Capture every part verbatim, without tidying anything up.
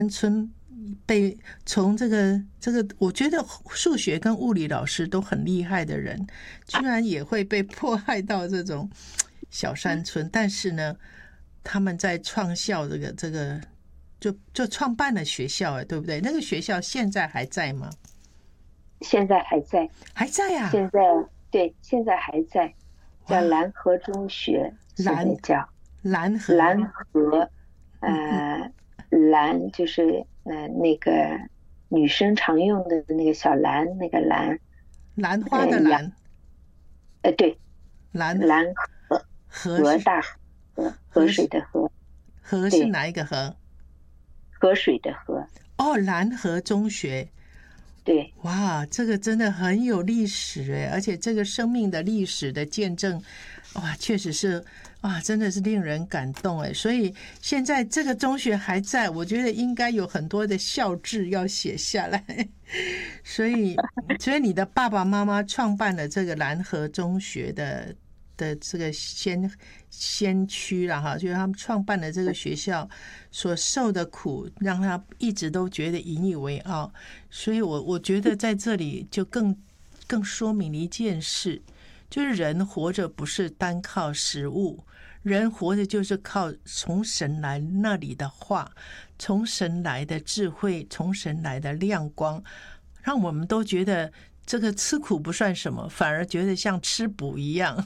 村被从这个这个，我觉得数学跟物理老师都很厉害的人，居然也会被迫害到这种小山村。但是呢，他们在创校这个这个，就就创办了学校，哎，对不对？那个学校现在还在吗？ 现在还在， 还在呀、啊。 现在对，现在还在，叫蓝河中学， 蓝叫蓝河蓝河，呃，蓝就是呃那个女生常用的那个小兰，那个兰， 兰花的兰， 呃，对， 蓝蓝河河大河，河水的河， 河是哪一个河？ 河水的河。 哦，蓝河中学。 对， 哇，这个真的很有历史哎，而且这个生命的历史的见证，哇，确实是哇，真的是令人感动哎。所以现在这个中学还在，我觉得应该有很多的校志要写下来。所以，所以你的爸爸妈妈创办了这个蓝河中学的的这个先先驱了哈，就是他们创办了这个学校所受的苦，让他一直都觉得引以为傲。所以我我觉得在这里就更更说明了一件事，就是人活着不是单靠食物，人活着就是靠从神来那里的话，从神来的智慧，从神来的亮光，让我们都觉得这个吃苦不算什么，反而觉得像吃补一样。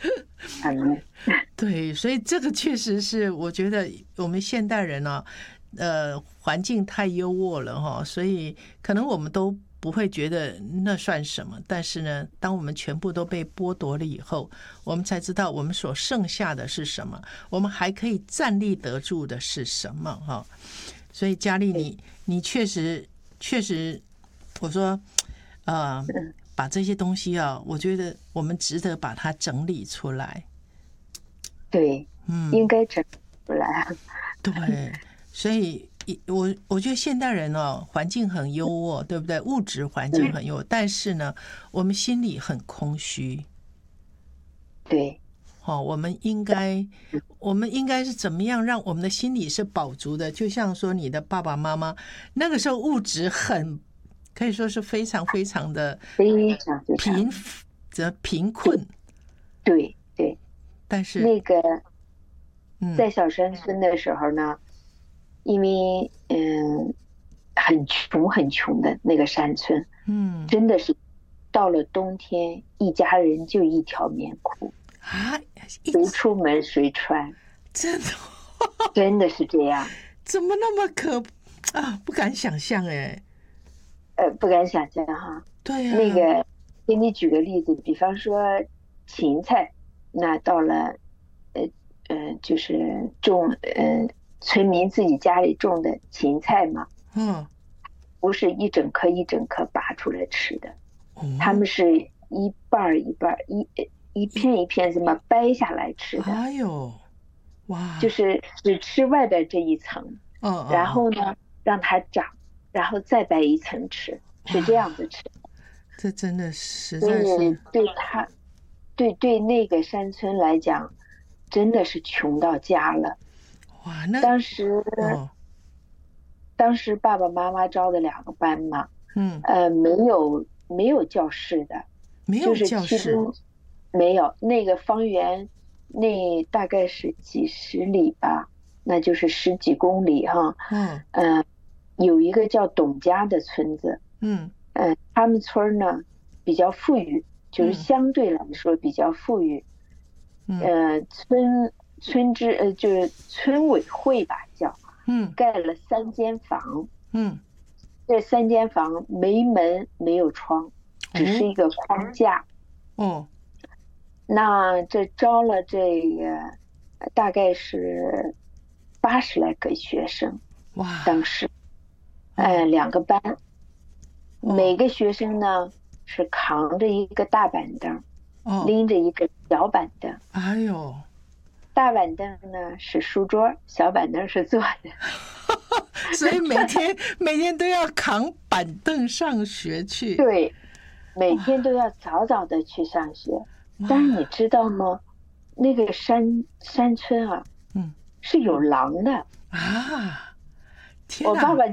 对，所以这个确实是我觉得我们现代人呢、啊，呃，环境太优渥了哈，所以可能我们都不会觉得那算什么。但是呢，当我们全部都被剥夺了以后，我们才知道我们所剩下的是什么，我们还可以站立得住的是什么哈。所以佳丽，你你确实确实，我说，呃。把这些东西啊，我觉得我们值得把它整理出来。 对，嗯，应该整理出来。 对，所以我我觉得现代人哦，环境很优渥，对不对？物质环境很优渥，嗯、但是呢，我们心里很空虚。 对， 哦，我们应该，我们应该是怎么样让我们的心里是饱足的？就像说你的爸爸妈妈那个时候物质很。可以说是非常非常的非常贫则贫困， 对对。 但是那个在小山村的时候呢，嗯、因为嗯很穷很穷的那个山村，嗯，真的是到了冬天，一家人就一条棉裤啊， 谁出门谁穿， 真的真的是这样。 怎么那么可啊？不敢想象哎。 呃，不敢想象哈。 对呀、啊。 那个，给你举个例子，比方说芹菜，那到了，呃呃，就是种，呃，村民自己家里种的芹菜嘛，嗯，不是一整颗一整颗拔出来吃的，嗯、他们是一半一半，一一片一片这么掰下来吃的。 哎呦，哇！ 就是只吃外边这一层， 嗯， 然后呢，让它长。然后再掰一层吃，是这样子吃。 这真的实在是对他，对对那个山村来讲，真的是穷到家了。 哇，那当时、 哦、 当时爸爸妈妈招的两个班嘛， 嗯， 呃，没有没有教室的， 没有教室， 就是没有那个方圆，那大概是几十里吧，那就是十几公里哈。嗯，呃。有一个叫董家的村子，嗯，呃，他们村呢比较富裕，就是相对来说比较富裕，嗯，呃，村村支呃就是村委会吧叫，嗯，盖了三间房，嗯，这三间房没门没有窗，只是一个框架，哦，那这招了这个大概是八十来个学生，哇，当时。呃，两个班，每个学生呢是扛着一个大板凳，哦、拎着一个小板凳。 哎呦， 大板凳呢是书桌，小板凳是坐的。 所以每天每天都要扛板凳上学去。 对，每天都要早早的去上学。但是你知道吗？那个山山村啊，嗯，是有狼的啊。 我爸爸